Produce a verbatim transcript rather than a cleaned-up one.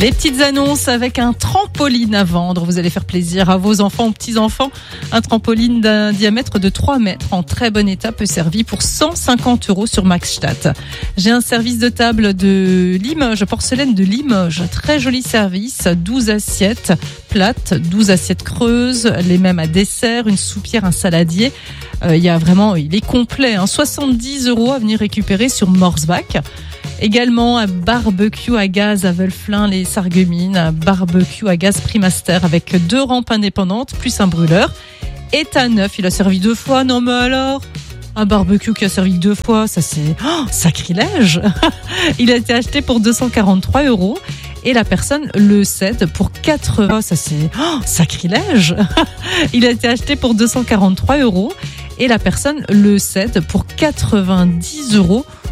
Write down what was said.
Les petites annonces avec un trampoline à vendre. Vous allez faire plaisir à vos enfants ou petits-enfants. Un trampoline d'un diamètre de trois mètres en très bon état peut servir pour cent cinquante euros sur Maxstadt. J'ai un service de table de Limoges, porcelaine de Limoges. Très joli service. douze assiettes plates, douze assiettes creuses, les mêmes à dessert, une soupière, un saladier. Euh, il y a vraiment, il est complet, hein. soixante-dix euros à venir récupérer sur Morsbach. Également un barbecue à gaz à Wölflin les Sarreguemines, un barbecue à gaz Primaster avec deux rampes indépendantes plus un brûleur. Est à neuf, il a servi deux fois, non mais alors un barbecue qui a servi deux fois, ça c'est oh, sacrilège. Il a été acheté pour deux cent quarante-trois euros et la personne le cède pour quatre-vingts, ça c'est oh, sacrilège. Il a été acheté pour deux cent quarante-trois euros et la personne le cède pour quatre-vingt-dix euros